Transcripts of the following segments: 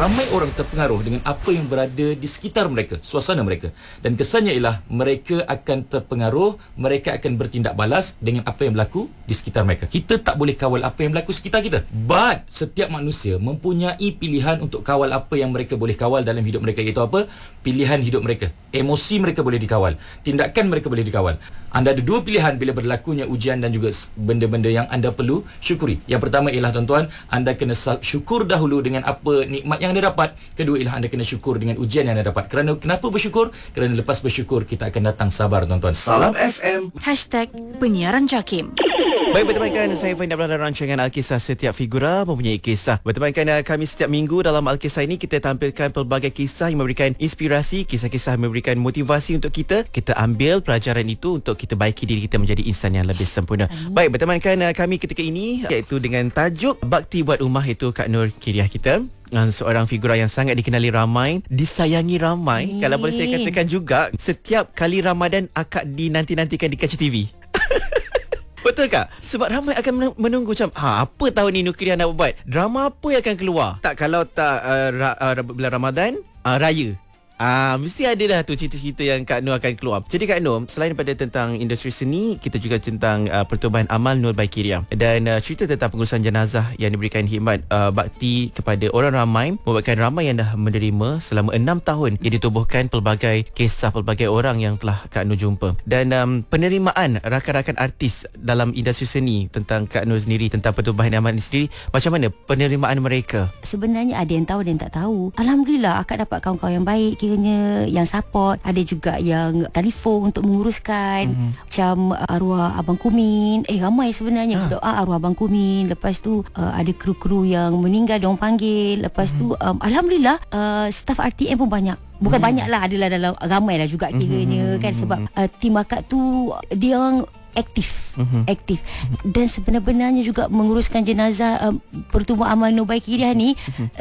ramai orang terpengaruh dengan apa yang berada di sekitar mereka, suasana mereka. Dan kesannya ialah mereka akan terpengaruh, mereka akan bertindak balas dengan apa yang berlaku di sekitar mereka. Kita tak boleh kawal apa yang berlaku sekitar kita. But setiap manusia mempunyai pilihan untuk kawal apa yang mereka boleh kawal dalam hidup mereka, iaitu apa? Pilihan hidup mereka. Emosi mereka boleh dikawal, tindakan mereka boleh dikawal. Anda ada dua pilihan bila berlakunya ujian dan juga benda-benda yang anda perlu syukuri. Yang pertama ialah tuan-tuan, anda kena syukur dahulu dengan apa nikmat yang anda dapat. Kedua ialah anda kena syukur dengan ujian yang anda dapat. Kerana kenapa bersyukur? Kerana lepas bersyukur kita akan datang sabar, tuan-tuan. Salam FM #Penyiaran Jakim. Baik, bertemankan saya Fain dalam rancangan Alkisah. Setiap figura mempunyai kisah. Bertemankan kami setiap minggu dalam Alkisah ini kita tampilkan pelbagai kisah yang memberikan inspirasi, kisah-kisah memberikan motivasi untuk kita. Kita ambil pelajaran itu untuk kita baiki diri kita menjadi insan yang lebih sempurna. Baik, bertemankan kami ketika ini iaitu dengan tajuk Bakti Buat Rumah, itu Kak Nur Kiriah kita. Seorang figura yang sangat dikenali ramai, disayangi ramai. Kalau boleh saya katakan juga, setiap kali Ramadan akak dinanti-nantikan di Kaca TV. Betul tak? Sebab ramai akan menunggu macam, apa tahun ni Nur Kiriah nak buat? Drama apa yang akan keluar? Tak, kalau tak bulan Ramadan, Raya. Mesti ada dah tu cerita-cerita yang Kak Nur akan keluar. Jadi Kak Nur, selain daripada tentang industri seni, kita juga tentang pertubuhan amal Nur by Kiriah. Dan cerita tentang pengurusan jenazah yang diberikan khidmat bakti kepada orang ramai, membuatkan ramai yang dah menerima selama 6 tahun yang ditubuhkan pelbagai kisah, pelbagai orang yang telah Kak Nur jumpa. Dan penerimaan rakan-rakan artis dalam industri seni tentang Kak Nur sendiri, tentang pertubuhan amal ini sendiri, macam mana penerimaan mereka? Sebenarnya ada yang tahu, ada yang tak tahu. Alhamdulillah akak dapat kawan-kawan yang baik, yang support. Ada juga yang telefon untuk menguruskan, macam arwah Abang Kumin. Ramai sebenarnya berdoa arwah Abang Kumin. Lepas tu ada kru-kru yang meninggal, diorang panggil. Lepas tu Alhamdulillah staff RTM pun banyak. Bukan banyak lah, adalah dalam ramai lah juga kiranya kan. Sebab tim akak tu dia orang aktif. Dan sebenarnya juga menguruskan jenazah pertubuh amal Nur by Kiriah ni,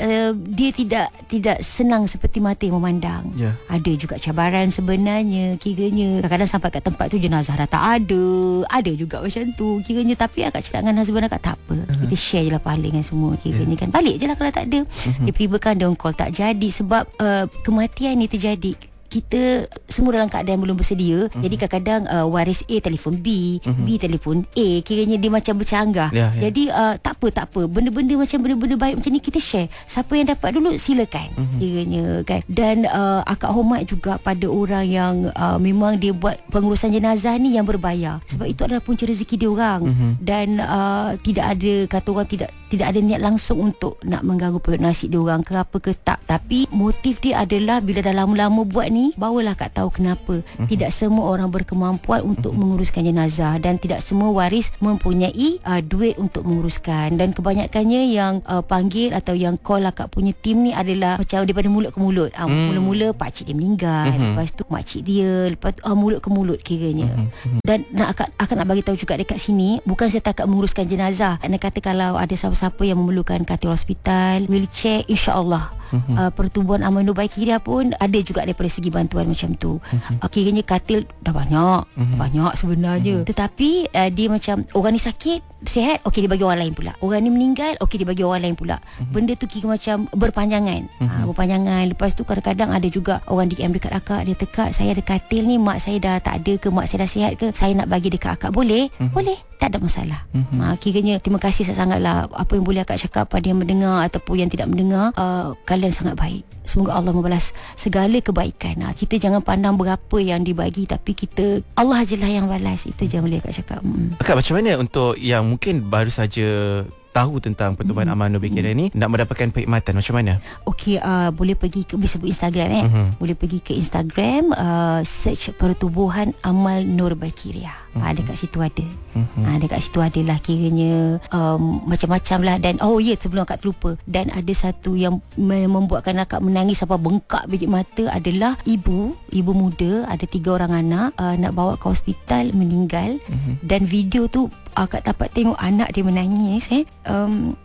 dia tidak senang seperti mata yang memandang. Ada juga cabaran sebenarnya kiranya. Kadang-kadang sampai kat tempat tu jenazah dah tak ada juga macam tu kiranya. Tapi akak cakap dengan husband akak, tak apa, kita share je lah pahala dengan semua kiranya kan. Balik je lah kalau tak ada. Tiba-tiba kan dia call tak jadi. Sebab kematian ni terjadi, kita semua dalam keadaan belum bersedia. Jadi kadang-kadang waris A telefon B, B telefon A, kiranya dia macam bercanggah. Jadi tak apa, benda-benda macam benda-benda baik macam ni kita share. Siapa yang dapat dulu silakan, kiranya kan. Dan akak hormat juga pada orang yang memang dia buat pengurusan jenazah ni yang berbayar. Sebab itu adalah punca rezeki dia orang. Dan tidak ada, kata orang, tidak ada niat langsung untuk nak mengganggu perut nasi dia orang ke apa ke tak. Tapi motif dia adalah bila dah lama-lama buat ni, barulah Kak tahu kenapa tidak semua orang berkemampuan untuk menguruskan jenazah, dan tidak semua waris mempunyai duit untuk menguruskan. Dan kebanyakannya yang panggil atau yang call Kak punya tim ni adalah macam daripada mulut ke mulut. Mula-mula pakcik dia meninggal, lepas tu makcik dia, lepas tu mulut ke mulut kiranya. Dan akan nak bagi tahu juga dekat sini, bukan setakat menguruskan jenazah. Nak kata kalau ada siapa-siapa yang memerlukan katil hospital, wheelchair, insya-Allah pertubuhan amal Nur by Kiriah pun ada juga daripada segi bantuan macam tu. Kiranya katil dah banyak sebenarnya. Tetapi dia macam orang ni sakit, sihat, okey dia bagi orang lain pula. Orang ni meninggal, okey dia bagi orang lain pula. Benda tu kira macam berpanjangan. Lepas tu kadang-kadang ada juga orang DM dekat akak, dia tekak, saya ada katil ni, mak saya dah tak ada ke, mak saya dah sihat ke, saya nak bagi dekat akak, boleh? Boleh, tak ada masalah. Kiranya terima kasih sangat-sangatlah apa yang boleh akak cakap pada yang mendengar ataupun yang tidak mendengar. Kalian sangat baik. Semoga Allah membalas segala kebaikan. Kita jangan pandang berapa yang dibagi, tapi kita, Allah je lah yang balas. Itu je yang boleh akak cakap. Akak, macam mana untuk yang mungkin baru saja tahu tentang pertubuhan amal Nur by Kiriah ni, nak mendapatkan perkhidmatan macam mana? Okey, boleh pergi ke, bisa Instagram boleh pergi ke Instagram, search pertubuhan amal Nur by Kiriah. Dekat situ ada. Dekat situ adalah kiranya macam-macam lah. Dan sebelum akak terlupa, dan ada satu yang membuatkan akak menangis sampai bengkak biji mata adalah ibu muda, ada 3 orang anak, nak bawa ke hospital, meninggal. Dan video tu akak dapat tengok anak dia menangis.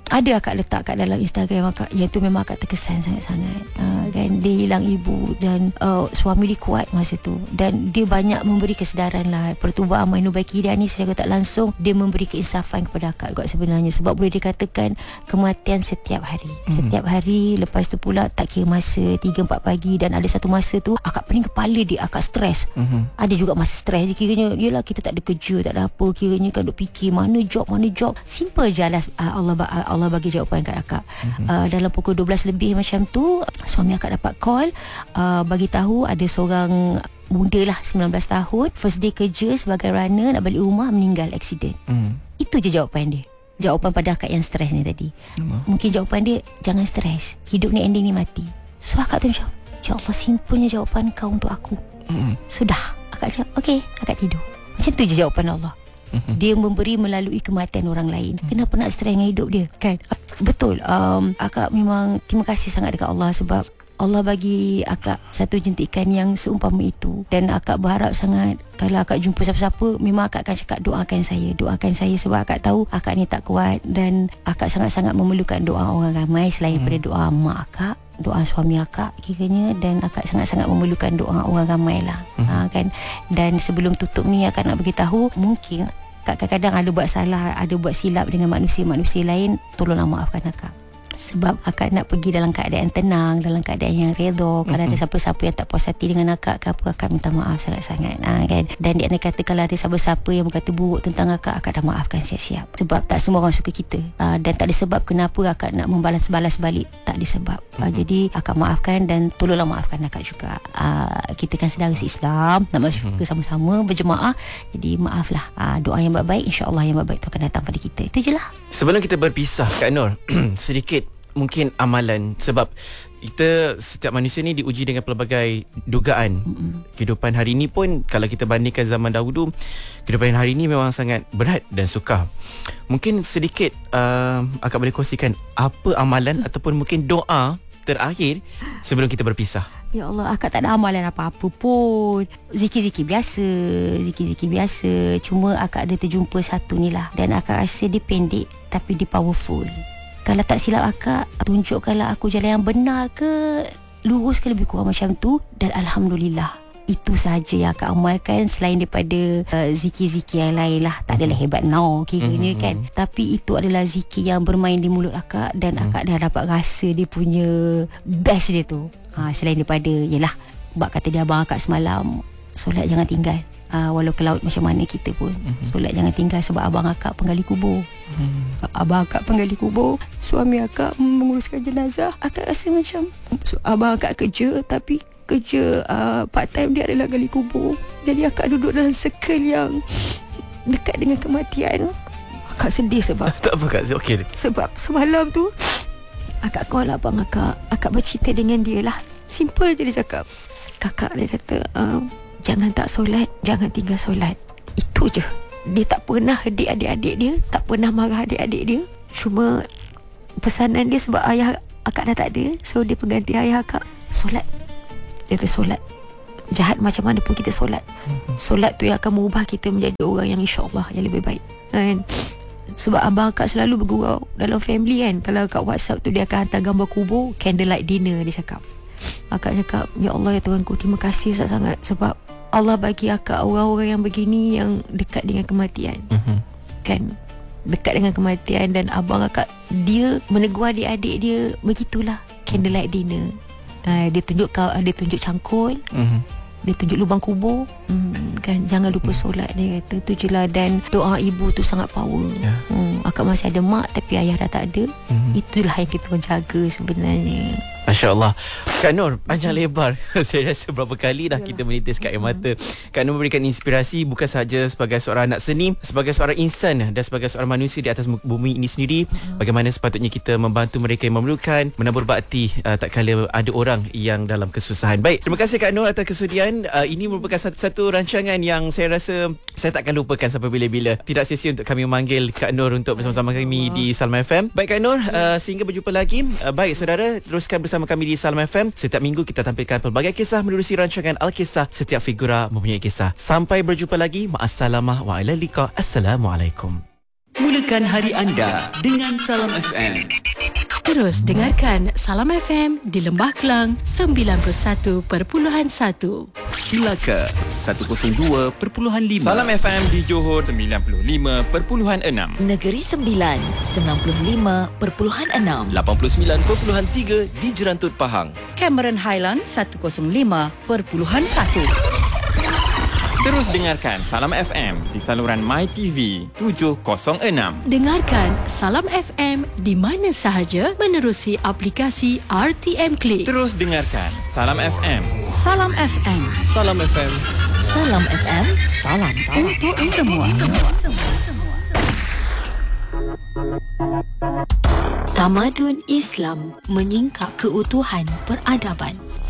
ada akak letak kat dalam Instagram akak, yang tu memang akak terkesan sangat-sangat. Kan dia hilang ibu dan suami dia kuat masa tu, dan dia banyak memberi kesedaran lah. Pertubuhan Amal Nur Baiki dia ni secara tak langsung dia memberi keinsafan kepada akak juga sebenarnya, sebab boleh dikatakan kematian setiap hari. Setiap hari. Lepas tu pula tak kira masa 3-4 pagi, dan ada satu masa tu akak pening kepala dia, akak stres. Ada juga masa stres dia, kiranya yelah kita tak ada kerja, tak ada apa, kiranya kan duk fikir mana job. Simple je lah. Allah bagi jawapan kat akak. Dalam pukul 12 lebih macam tu, suami akak dapat call, bagi tahu ada seorang muda lah, 19 tahun, first day kerja sebagai runner, nak balik rumah, meninggal accident. Itu je jawapan dia. Jawapan pada akak yang stres ni tadi. Mungkin jawapan dia, jangan stres, hidup ni ending ni mati. So akak tu macam, ya Allah, simpelnya jawapan kau untuk aku. Sudah. Akak cakap, okey, akak tidur. Macam tu je jawapan Allah. Dia memberi melalui kematian orang lain. Kenapa nak stres dengan hidup dia, kan? Betul. Akak memang terima kasih sangat dekat Allah, sebab Allah bagi akak satu jentikan yang seumpama itu. Dan akak berharap sangat, kalau akak jumpa siapa-siapa, memang akak akan cakap doakan saya, sebab akak tahu akak ni tak kuat, dan akak sangat-sangat memerlukan doa orang ramai selain daripada doa mak akak, doa suami akak kiranya, dan akak sangat-sangat memerlukan doa orang ramai lah. Kan. Dan sebelum tutup ni akak nak beritahu, mungkin kadang-kadang ada buat salah, ada buat silap dengan manusia-manusia lain, tolonglah maafkan akak. Sebab akak nak pergi dalam keadaan tenang, dalam keadaan yang redha. Kalau ada siapa-siapa yang tak puas hati dengan akak ke apa, akak minta maaf sangat-sangat. Kan? Dan dia kata kalau ada siapa-siapa yang berkata buruk tentang akak dah maafkan siap-siap. Sebab tak semua orang suka kita. Dan tak ada sebab kenapa akak nak membalas-balas balik. Tak ada sebab. Jadi akak maafkan, dan tolonglah maafkan akak juga. Kita kan saudara Islam, nak masuk syurga sama-sama berjemaah. Jadi maaflah. Doa yang baik-baik, insya-Allah yang baik-baik tu akan datang pada kita. Itu je lah. Sebelum kita berpisah Kak Nur, sedikit mungkin amalan, sebab kita setiap manusia ni diuji dengan pelbagai dugaan. Kehidupan hari ni pun kalau kita bandingkan zaman dahulu, kehidupan hari ni memang sangat berat dan sukar. Mungkin sedikit akak boleh kongsikan apa amalan ataupun mungkin doa terakhir sebelum kita berpisah. Ya Allah, akak tak ada amalan apa-apa pun. Zikir-zikir biasa. Cuma akak ada terjumpa satu ni lah, dan akak rasa dia pendek tapi dia powerful. Kalau tak silap akak, tunjukkanlah aku jalan yang benar ke, lurus ke, lebih kurang macam tu. Dan Alhamdulillah, itu sahaja yang akak amalkan, selain daripada zikir-zikir yang lain lah. Tak adalah hebat kiranya kan. Tapi itu adalah zikir yang bermain di mulut akak, dan akak dah dapat rasa dia punya best dia tu. Selain daripada, yelah, bab kata dia abang akak semalam, solat jangan tinggal. Walau ke laut macam mana kita pun, solat jangan tinggal, sebab abang akak penggali kubur. Abang akak penggali kubur, suami akak menguruskan jenazah. Akak rasa macam abang akak kerja, tapi kerja part time dia adalah gali kubur. Jadi akak duduk dalam circle yang dekat dengan kematian. Akak sedih sebab tak apa Kak, okey. Sebab semalam tu akak call abang akak, akak bercerita dengan dia lah. Simple je dia cakap, kakak dia kata, jangan tak solat, jangan tinggal solat. Itu je. Dia tak pernah hedik adik-adik dia, tak pernah marah adik-adik dia. Cuma pesanan dia, sebab ayah akak dah tak ada, so dia pengganti ayah akak, solat. Dia kata solat. Jahat macam mana pun kita solat. Solat tu yang akan mengubah kita menjadi orang yang insya-Allah yang lebih baik. Kan? Sebab abang akak selalu bergurau dalam family kan. Kalau kat WhatsApp tu dia akan hantar gambar kubur, candlelight dinner dia cakap. Akak cakap, ya Allah ya Tuhanku, terima kasih sangat-sangat, sebab Allah bagi akak orang-orang yang begini, yang dekat dengan kematian. Kan, dekat dengan kematian. Dan abang akak, dia menegur adik-adik dia, begitulah, candlelight dinner. Dia tunjuk cangkul, dia tunjuk lubang kubur. Kan, jangan lupa solat, dia kata. Tu je lah. Dan doa ibu tu sangat power. Akak masih ada mak, tapi ayah dah tak ada. Itulah yang kita jaga sebenarnya. Masya Allah. Kak Nur, panjang lebar saya rasa berapa kali dah kita menitiskan air mata. Kak Nur memberikan inspirasi bukan sahaja sebagai seorang anak seni, sebagai seorang insan dan sebagai seorang manusia di atas bumi ini sendiri. Bagaimana sepatutnya kita membantu mereka yang memerlukan, menabur bakti tak kala ada orang yang dalam kesusahan. Baik, terima kasih Kak Nur atas kesudian. Ini merupakan satu rancangan yang saya rasa saya takkan lupakan sampai bila-bila. Tidak sia-sia untuk kami memanggil Kak Nur untuk bersama-sama kami di Salma FM. Baik Kak Nur, sehingga berjumpa lagi. Baik saudara, teruskan bersama kami di Salma FM. Setiap minggu kita tampilkan pelbagai kisah menerusi rancangan Al-Kisah. Setiap figura mempunyai kisah. Sampai berjumpa lagi. Ma'assalamah wa ila liqa. Assalamualaikum. Mulakan hari anda dengan Salam FM. Terus dengarkan Salam FM di Lembah Kelang 91.1. Melaka 102.5. Salam FM di Johor 95.6. Negeri Sembilan 95.6. 89.3 di Jerantut Pahang. Cameron Highland 105.1. Terus dengarkan Salam FM di saluran MyTV 706. Dengarkan Salam FM di mana sahaja menerusi aplikasi RTM Click. Terus dengarkan Salam FM. Salam FM. Salam FM. Salam FM. Salam Untuk semua. Tamadun Islam menyingkap keutuhan peradaban.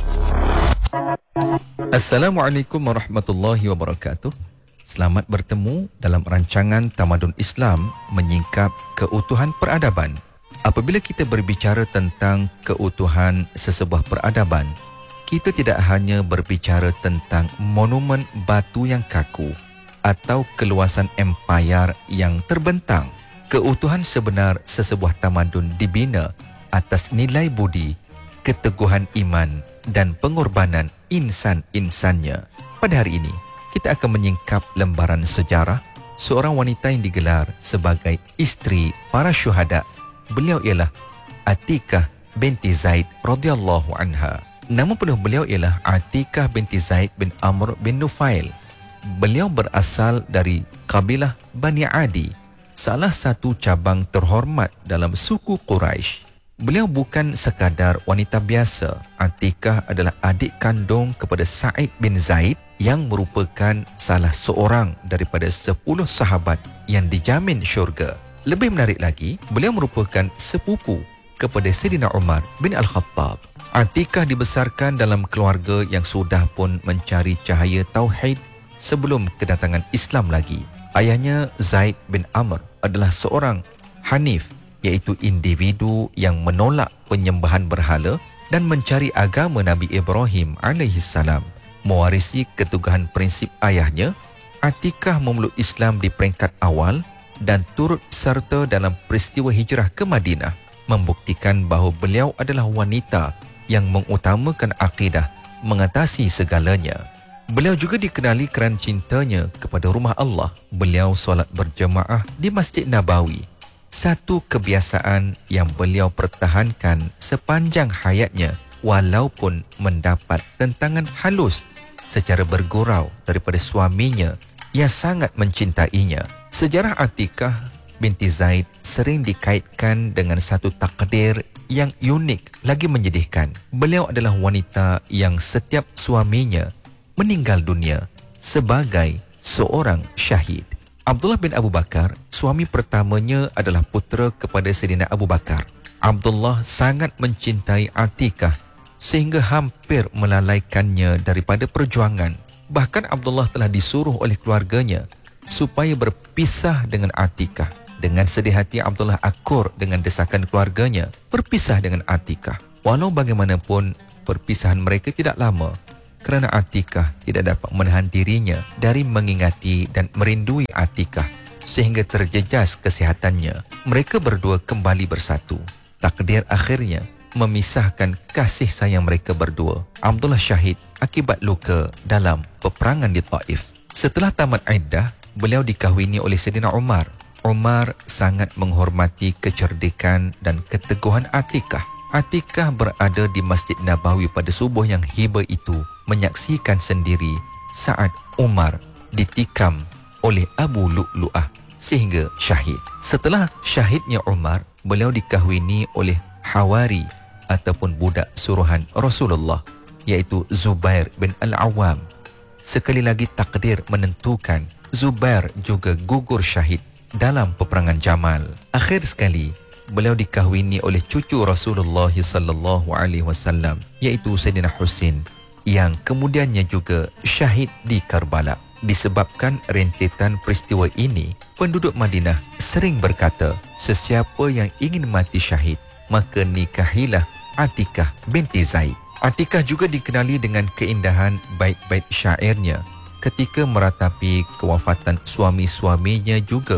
Assalamualaikum warahmatullahi wabarakatuh. Selamat bertemu dalam rancangan Tamadun Islam menyingkap keutuhan peradaban. Apabila kita berbicara tentang keutuhan sesebuah peradaban, kita tidak hanya berbicara tentang monumen batu yang kaku atau keluasan empayar yang terbentang. Keutuhan sebenar sesebuah tamadun dibina atas nilai budi, keteguhan iman dan pengorbanan insan-insannya. Pada hari ini, kita akan menyingkap lembaran sejarah seorang wanita yang digelar sebagai isteri para syuhada. Beliau ialah Atikah binti Zaid radhiyallahu anha. Nama penuh beliau ialah Atikah binti Zaid bin Amr bin Nufail. Beliau berasal dari kabilah Bani Adi, salah satu cabang terhormat dalam suku Quraisy. Beliau bukan sekadar wanita biasa. Atikah adalah adik kandung kepada Sa'id bin Zaid yang merupakan salah seorang daripada 10 sahabat yang dijamin syurga. Lebih menarik lagi, beliau merupakan sepupu kepada Sayyidina Umar bin Al-Khattab. Atikah dibesarkan dalam keluarga yang sudah pun mencari cahaya tauhid sebelum kedatangan Islam lagi. Ayahnya Zaid bin Amr adalah seorang Hanif, iaitu individu yang menolak penyembahan berhala dan mencari agama Nabi Ibrahim alaihissalam. Mewarisi keteguhan prinsip ayahnya, Atikah memeluk Islam di peringkat awal dan turut serta dalam peristiwa hijrah ke Madinah, membuktikan bahawa beliau adalah wanita yang mengutamakan akidah mengatasi segalanya. Beliau juga dikenali kerana cintanya kepada rumah Allah. Beliau solat berjemaah di Masjid Nabawi, satu kebiasaan yang beliau pertahankan sepanjang hayatnya walaupun mendapat tentangan halus secara bergurau daripada suaminya yang sangat mencintainya. Sejarah Atikah binti Zaid sering dikaitkan dengan satu takdir yang unik lagi menyedihkan. Beliau adalah wanita yang setiap suaminya meninggal dunia sebagai seorang syahid. Abdullah bin Abu Bakar, suami pertamanya, adalah putera kepada Sayyidina Abu Bakar. Abdullah sangat mencintai Atikah sehingga hampir melalaikannya daripada perjuangan. Bahkan Abdullah telah disuruh oleh keluarganya supaya berpisah dengan Atikah. Dengan sedih hati, Abdullah akur dengan desakan keluarganya berpisah dengan Atikah. Walau bagaimanapun, perpisahan mereka tidak lama kerana Atikah tidak dapat menahan dirinya dari mengingati dan merindui Atikah sehingga terjejas kesihatannya. Mereka berdua kembali bersatu. Takdir akhirnya memisahkan kasih sayang mereka berdua. Abdullah syahid akibat luka dalam peperangan di Taif. Setelah tamat iddah, beliau dikahwini oleh Sayyidina Umar. Umar sangat menghormati kecerdikan dan keteguhan Atikah. Atikah berada di Masjid Nabawi pada subuh yang hiba itu, menyaksikan sendiri saat Umar ditikam oleh Abu Lu'lu'ah sehingga syahid. Setelah syahidnya Umar, beliau dikahwini oleh Hawari ataupun budak suruhan Rasulullah, iaitu Zubair bin Al-Awwam. Sekali lagi takdir menentukan Zubair juga gugur syahid dalam peperangan Jamal. Akhir sekali, beliau dikahwini oleh cucu Rasulullah sallallahu alaihi wasallam, iaitu Sayyidina Husain, yang kemudiannya juga syahid di Karbala. Disebabkan rentetan peristiwa ini, penduduk Madinah sering berkata, sesiapa yang ingin mati syahid, maka nikahilah Atikah binti Zaid. Atikah juga dikenali dengan keindahan bait-bait syairnya. Ketika meratapi kewafatan suami-suaminya juga,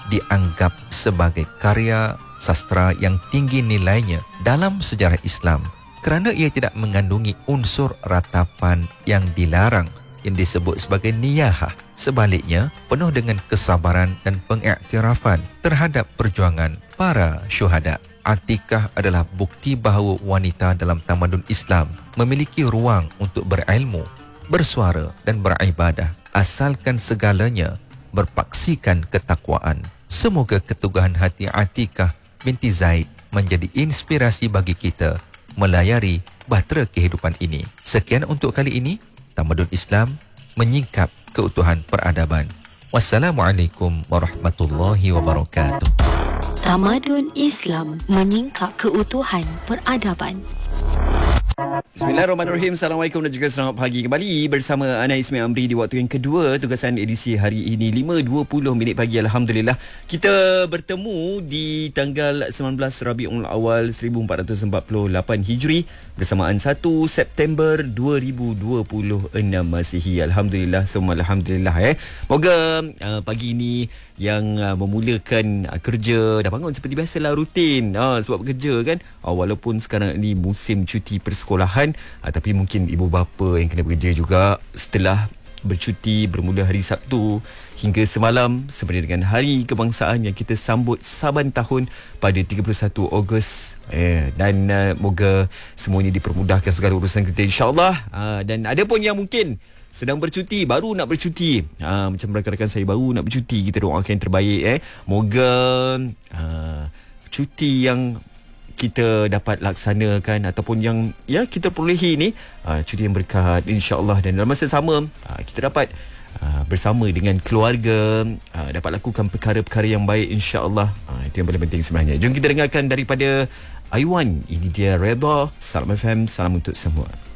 dianggap sebagai karya sastra yang tinggi nilainya dalam sejarah Islam kerana ia tidak mengandungi unsur ratapan yang dilarang yang disebut sebagai niyahah. Sebaliknya, penuh dengan kesabaran dan pengiktirafan terhadap perjuangan para syuhada. Atikah adalah bukti bahawa wanita dalam tamadun Islam memiliki ruang untuk berilmu, bersuara dan beribadah asalkan segalanya berpaksikan ketakwaan. Semoga keteguhan hati Atikah binti Zaid menjadi inspirasi bagi kita melayari bahtera kehidupan ini. Sekian untuk kali ini, Tamadun Islam menyingkap keutuhan peradaban. Wassalamualaikum warahmatullahi wabarakatuh. Tamadun Islam menyingkap keutuhan peradaban. Bismillahirrahmanirrahim. Assalamualaikum dan juga selamat pagi kembali bersama Ana Ismail Amri di waktu yang kedua tugasan edisi hari ini 5.20 pagi. Alhamdulillah kita bertemu di tanggal 19 Rabiul Awal 1448 Hijri bersamaan 1 September 2026 Masihi. Alhamdulillah, semua alhamdulillah. Moga pagi ini yang memulakan kerja dah bangun seperti biasalah, rutin sebab bekerja kan, walaupun sekarang ni musim cuti persekolahan, tapi mungkin ibu bapa yang kena bekerja juga setelah bercuti bermula hari Sabtu hingga semalam sebenarnya dengan Hari Kebangsaan yang kita sambut saban tahun pada 31 Ogos, dan moga semuanya dipermudahkan segala urusan kita insya-Allah. Dan ada pun yang mungkin sedang bercuti, baru nak bercuti, macam rakan-rakan saya baru nak bercuti, kita doakan yang terbaik. Moga cuti yang kita dapat laksanakan ataupun yang kita perolehi ni cuti yang berkat insya-Allah, dan dalam masa sama kita dapat bersama dengan keluarga dapat lakukan perkara-perkara yang baik insya-Allah. Itu yang paling penting sebenarnya. Jom kita dengarkan daripada Aiwan. Ini dia Redha. Salam FM, salam untuk semua.